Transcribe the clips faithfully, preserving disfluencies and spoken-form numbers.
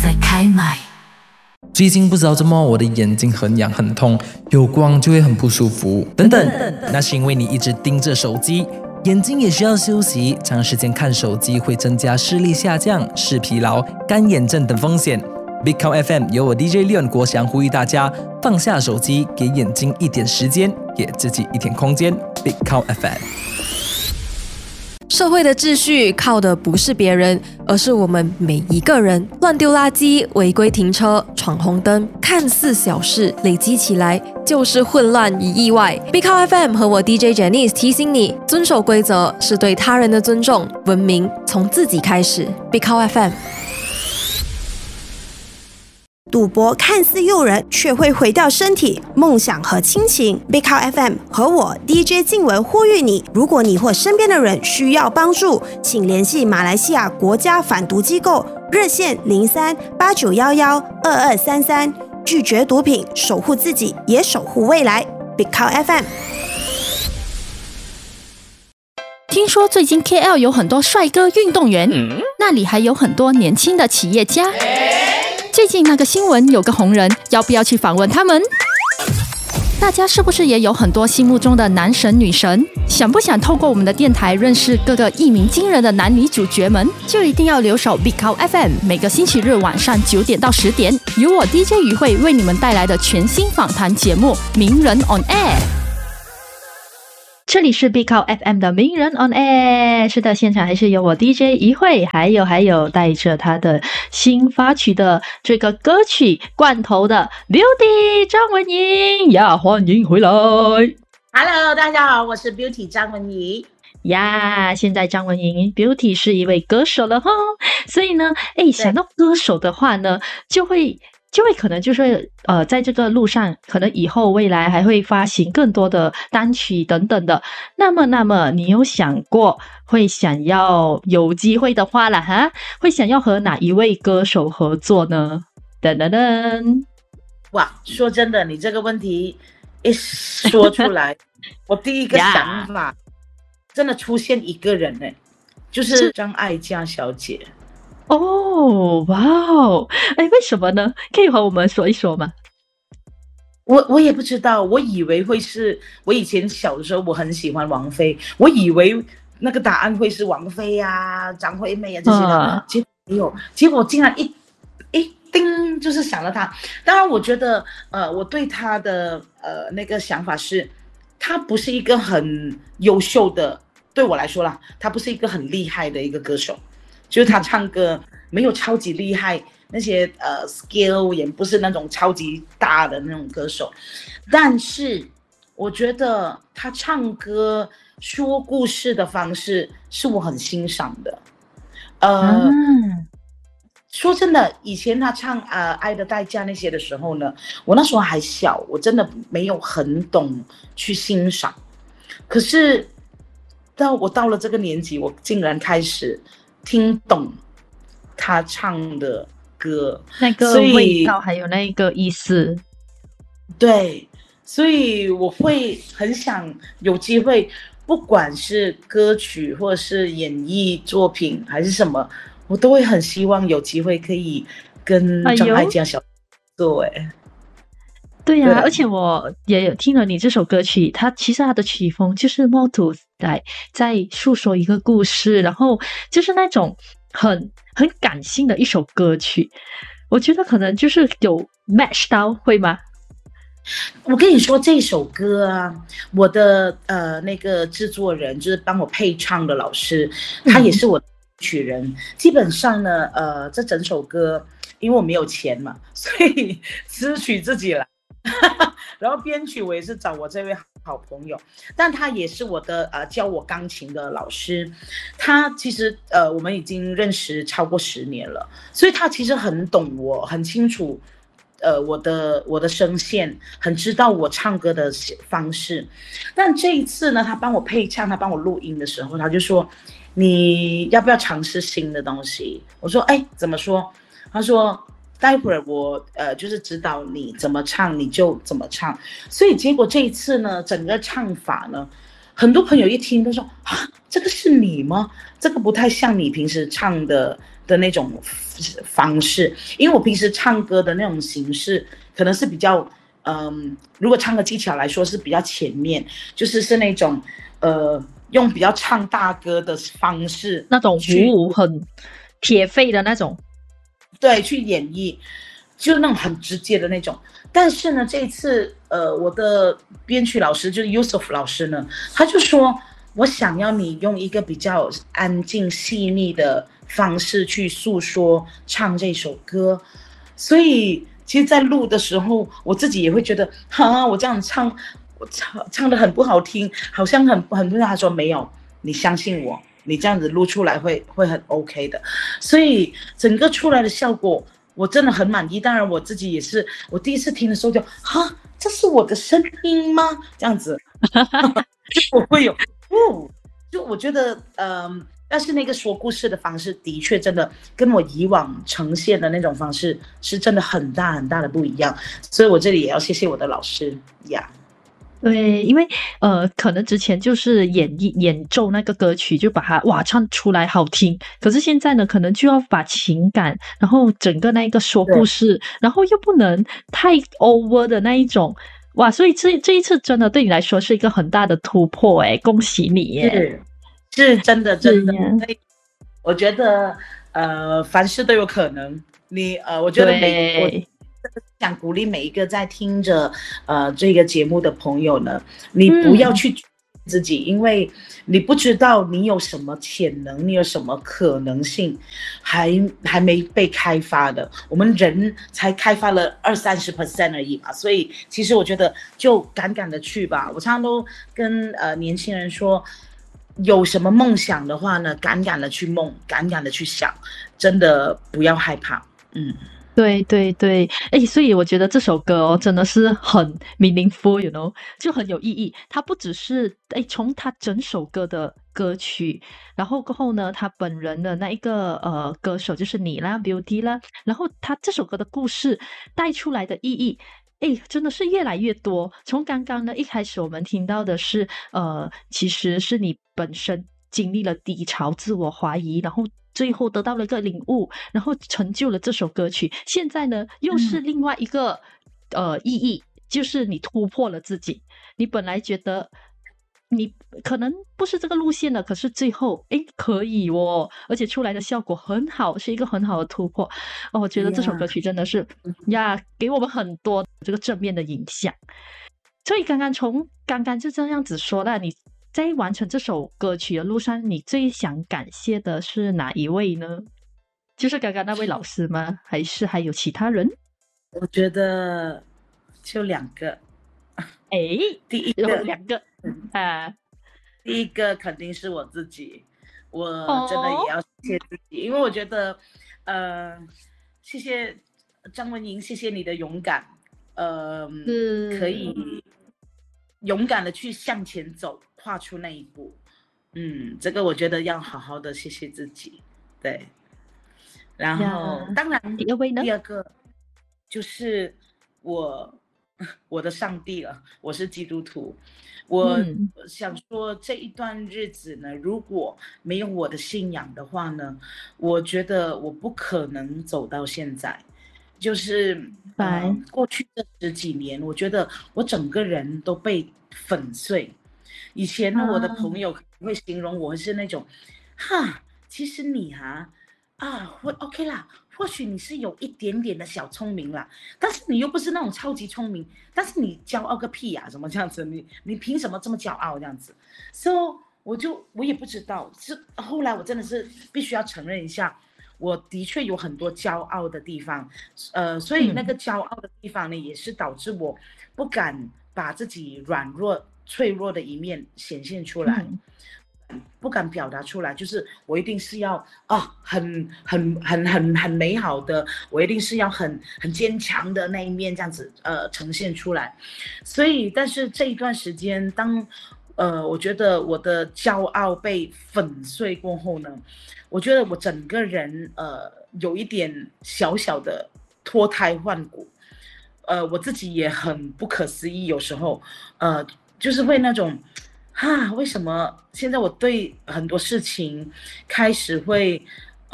在开麦。 最近不知道怎么我的眼睛很痒很痛，有光就会很不舒服等等，那是因为你一直盯着手机，眼睛也需要休息，长时间看手机会增加视力下降、视疲劳、干眼症等风险。Big Cow F M 由我 D J Leon 国祥呼吁大家放下手机，给眼睛一点时间，给自己一点空间。Big Cow F M。 社会的秩序靠的不是别人，而是我们每一个人。乱丢垃圾、违规停车、闯红灯，看似小事，累积起来就是混乱与意外。Big Cow F M 和我 D J Janice 提醒你，遵守规则是对他人的尊重，文明从自己开始。Big Cow F M。 赌博看似诱人，却会毁掉身体、梦想和亲情。Big Cow F M 和我 D J 静文呼吁你：如果你或身边的人需要帮助，请联系马来西亚国家反毒机构热线零三八九幺幺二二三三，拒绝毒品，守护自己，也守护未来。Big Cow F M。 听说最近 K L 有很多帅哥运动员，嗯、那里还有很多年轻的企业家。最近那个新闻有个红人，要不要去访问他们？大家是不是也有很多心目中的男神女神？想不想透过我们的电台认识各个一鸣惊人的男女主角们？就一定要留守 Big Cow F M， 每个星期日晚上九点到十点，由我 D J 于慧为你们带来的全新访谈节目《名人 on Air》。这里是 Big Cow F M 的名人 on air， 是的，现场还是有我 D J 一慧，还有还有带着他的新发曲的这个歌曲罐头的 Beauty 张文怡呀，欢迎回来。 Hello， 大家好，我是 Beauty 张文怡呀。现在张文怡 Beauty 是一位歌手了哈，所以呢，哎，想到歌手的话呢，就会。就会可能就是呃，在这个路上，可能以后未来还会发行更多的单曲等等的。那么，那么你有想过会想要有机会的话啦哈，会想要和哪一位歌手合作呢？噔噔噔！ 哇，说真的，你这个问题一说出来，我第一个想法真的出现一个人呢、欸，就是张艾嘉小姐。 哦，哇哦！哎，为什么呢？可以和我们说一说吗？ 我我也不知道，我以为会是我以前小的时候我很喜欢王菲，我以为那个答案会是王菲呀、啊、张惠妹啊这些的，啊、结果没有，结果竟然一一叮就是想了她。当然，我觉得呃，我对她的呃那个想法是，她不是一个很优秀的，对我来说啦，她不是一个很厉害的一个歌手。就是他唱歌没有超级厉害，那些呃 skill 也不是那种超级大的那种歌手，但是我觉得他唱歌说故事的方式是我很欣赏的。呃，嗯、说真的，以前他唱呃《爱的代价》那些的时候呢，我那时候还小，我真的没有很懂去欣赏。可是到我到了这个年纪，我竟然开始听懂他唱的歌， 那个味道还有那个意思。 对，所以我会很想有机会，不管是歌曲或者是演艺作品还是什么，我都会很希望有机会可以跟张艾嘉小姐做。哎， 对呀、啊，而且我也有听了你这首歌曲，它其实它的曲风就是模图在在诉说一个故事，然后就是那种很很感性的一首歌曲。我觉得可能就是有 match 到，会吗？ 我跟你说这首歌啊，我的呃那个制作人就是帮我配唱的老师，他也是我的曲人。嗯、基本上呢，呃，这整首歌因为我没有钱嘛，所以词曲自己来。然后编曲我也是找我这位好朋友，但他也是我的呃教我钢琴的老师。他其实呃我们已经认识超过十年了，所以他其实很懂我，很清楚呃我的我的声线，很知道我唱歌的方式。但这一次呢，他帮我配唱，他帮我录音的时候，他就说你要不要尝试新的东西？我说哎，怎么说？他说待会儿我呃就是指导你怎么唱，你就怎么唱。所以结果这一次呢，整个唱法呢，很多朋友一听都说啊，这个是你吗？这个不太像你平时唱的的那种方式，因为我平时唱歌的那种形式可能是比较，嗯，如果唱歌技巧来说是比较前面，就是是那种呃用比较唱大歌的方式， 那种五五很铁肺的那种， 对，去演绎，就那种很直接的那种。但是呢，这一次呃我的编曲老师就是 Yusuf 老师呢，他就说我想要你用一个比较安静细腻的方式去诉说唱这首歌，所以其实在录的时候我自己也会觉得哈，我这样唱我唱唱得很不好听，好像很很多人。他说没有，你相信我，你这样子录出来会会很 OK 的，所以整个出来的效果我真的很满意。当然我自己也是，我第一次听的时候就哈，这是我的声音吗？这样子就我会有哦，就我觉得嗯。但是那个说故事的方式的确真的跟我以往呈现的那种方式是真的很大很大的不一样，所以我这里也要谢谢我的老师呀。 对，因为呃，可能之前就是演绎演奏那个歌曲，就把它哇唱出来好听。可是现在呢，可能就要把情感，然后整个那个说故事，然后又不能太 over 的那一种，哇！所以这这一次真的对你来说是一个很大的突破，哎，恭喜你耶！ 是真的，真的，我觉得呃，凡事都有可能。你呃，我觉得每我想鼓励每一个在听着呃这个节目的朋友呢，你不要去自己，嗯、因为你不知道你有什么潜能，你有什么可能性还还没被开发的。我们人才开发了二三十 percent 而已嘛，所以其实我觉得就敢敢的去吧。我常常都跟呃年轻人说。有什么梦想的话呢，敢敢的去梦，敢敢的去想，真的不要害怕。嗯， 对对对，哎，所以我觉得这首歌哦，真的是很 meaningful，you know， 就很有意义。它不只是哎，从他整首歌的歌曲，然后过后呢，他本人的那一个呃歌手就是你啦 ，Beauty 啦，然后他这首歌的故事带出来的意义。哎，真的是越来越多。从刚刚呢，一开始我们听到的是，呃，其实是你本身经历了低潮、自我怀疑，然后最后得到了一个领悟，然后成就了这首歌曲。现在呢，又是另外一个、嗯、呃意义，就是你突破了自己。你本来觉得你可能不是这个路线的，可是最后诶可以哦，而且出来的效果很好，是一个很好的突破哦。我觉得这首歌曲真的是呀，给我们很多这个正面的影响。所以刚刚从刚刚就这样子说了，你在完成这首歌曲的路上，你最想感谢的是哪一位呢？就是刚刚那位老师吗？还是还有其他人？ 我觉得就两个。 哎， 第一个两个啊， 第一个肯定是我自己，我真的也要谢谢自己，哦、因为我觉得，呃，谢谢张文莹，谢谢你的勇敢，呃，可以勇敢的去向前走，跨出那一步，嗯，这个我觉得要好好的谢谢自己，对，然后当然第二位呢， 第二个就是我。我的上帝了，我是基督徒，我想说这一段日子呢，如果没有我的信仰的话呢，我觉得我不可能走到现在。就是、呃、过去这十几年，我觉得我整个人都被粉碎。以前呢，我的朋友会形容我是那种，哈，其实你啊，啊，会 OK 啦。或许你是有一点点的小聪明啦，但是你又不是那种超级聪明，但是你骄傲个屁呀、啊？怎么这样子？你你凭什么这么骄傲这样子 ？So 我就我也不知道，是后来我真的是必须要承认一下，我的确有很多骄傲的地方，呃，所以那个骄傲的地方呢，也是导致我不敢把自己软弱、脆弱的一面显现出来。嗯不敢表达出来，就是我一定是要啊，很很很很很美好的，我一定是要很很坚强的那一面这样子呃呈现出来。所以，但是这一段时间，当呃我觉得我的骄傲被粉碎过后呢，我觉得我整个人呃有一点小小的脱胎换骨，呃我自己也很不可思议，有时候呃就是会那种。哈，为什么现在我对很多事情开始会呃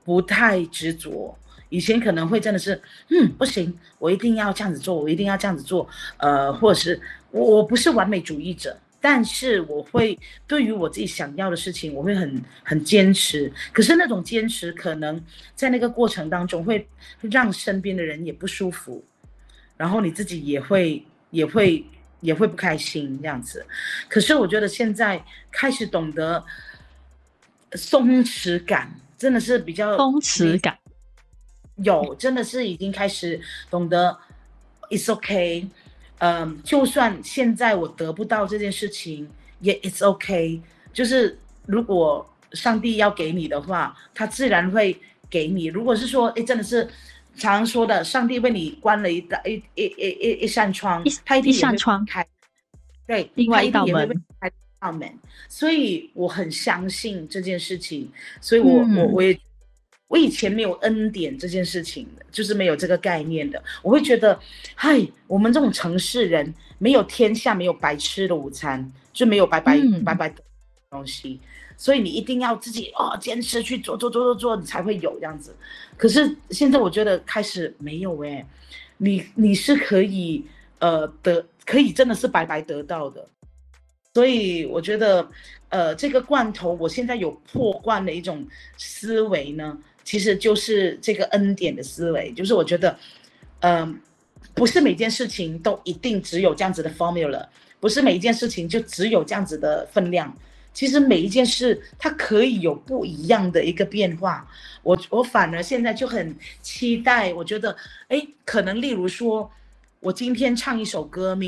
不太执着。以前可能会真的是，嗯，不行，我一定要这样子做，我一定要这样子做，呃，或者是我我不是完美主义者，但是我会对于我自己想要的事情，我会很很坚持。可是那种坚持，可能在那个过程当中会让身边的人也不舒服，然后你自己也会也会也会不开心这样子。可是我觉得现在开始懂得松弛感，真的是比较松弛感。 有，真的是已经开始懂得 it's okay， 嗯，就算现在我得不到这件事情，也 it's okay， 就是如果上帝要给你的话，他自然会给你。如果是说，哎，真的是常常说的，上帝为你关了一一一一一扇窗，他一定也会开，对， 另外一道门， 开道门。所以我很相信这件事情，所以我、嗯、我我也。我以前没有恩典这件事情的，就是没有这个概念的。我会觉得，嗨，我们这种城市人没有天下没有白吃的午餐，就没有白白、嗯、白白的东西，所以你一定要自己哦坚持去做做做做做，你才会有这样子。可是现在我觉得开始没有哎，你你是可以呃得可以真的是白白得到的。所以我觉得，呃，这个罐头我现在有破罐的一种思维呢。其实就是这个恩典的思维，就是我觉得，嗯、呃，不是每件事情都一定只有这样子的 formula， 不是每一件事情就只有这样子的分量。其实每一件事它可以有不一样的一个变化。我我反而现在就很期待，我觉得，哎，可能例如说，我今天唱一首歌，明